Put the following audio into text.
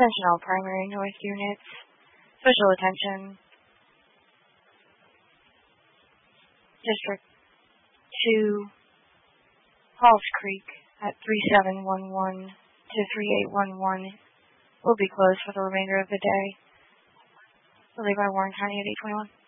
Attention all primary north units. Special attention. District 2, Halls Creek at 3711 to 3811 will be closed for the remainder of the day. Relieved by Warren County at 821.